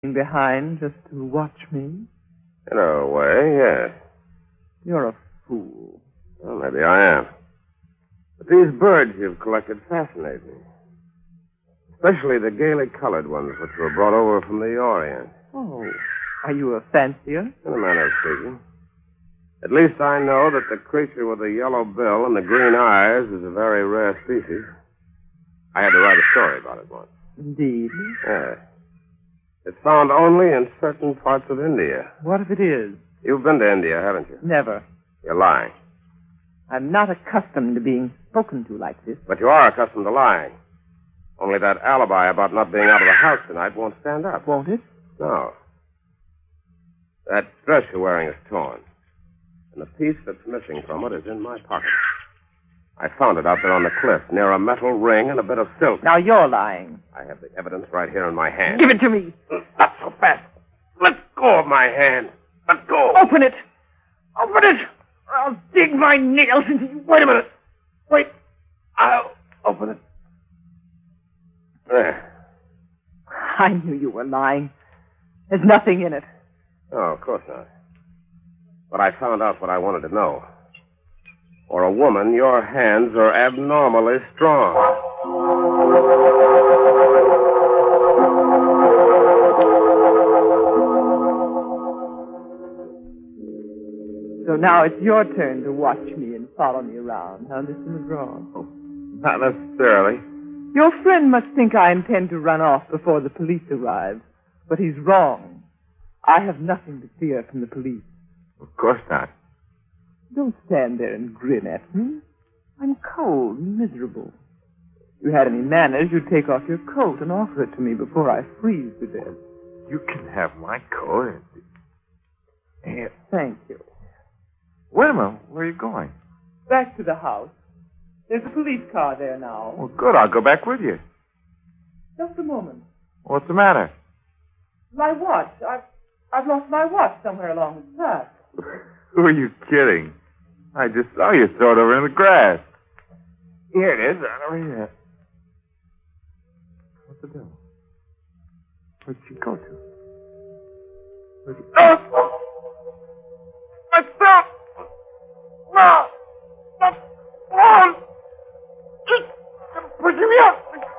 behind just to watch me? In a way, yes. You're a fool. Well, maybe I am. But these birds you've collected fascinate me. Especially the gaily colored ones which were brought over from the Orient. Oh, are you a fancier? In a manner of speaking. At least I know that the creature with the yellow bill and the green eyes is a very rare species. I had to write a story about it once. Indeed. Yes. It's found only in certain parts of India. What if it is? You've been to India, haven't you? Never. You're lying. I'm not accustomed to being spoken to like this. But you are accustomed to lying. Only that alibi about not being out of the house tonight won't stand up. Won't it? No. That dress you're wearing is torn. And the piece that's missing from it is in my pocket. I found it out there on the cliff, near a metal ring and a bit of silk. Now you're lying. I have the evidence right here in my hand. Give it to me. Not so fast. Let go of my hand. Let go. Open it. Open it. Or I'll dig my nails into you. Wait a minute. Wait. I'll open it. There. I knew you were lying. There's nothing in it. Oh, of course not. But I found out what I wanted to know. For a woman, your hands are abnormally strong. So now it's your turn to watch me and follow me around, huh, Mr. McGraw? Oh, not necessarily. Your friend must think I intend to run off before the police arrive. But he's wrong. I have nothing to fear from the police. Of course not. Don't stand there and grin at me. I'm cold and miserable. If you had any manners, you'd take off your coat and offer it to me before I freeze to death. You can have my coat. Here, thank you. Wait a minute. Where are you going? Back to the house. There's a police car there now. Well, good. I'll go back with you. Just a moment. What's the matter? My watch. I've lost my watch somewhere along the path. Who are you kidding? I just saw you throw it over in the grass. Here it is. Right over here. What's the devil? Where'd she go to? Where'd she... Oh!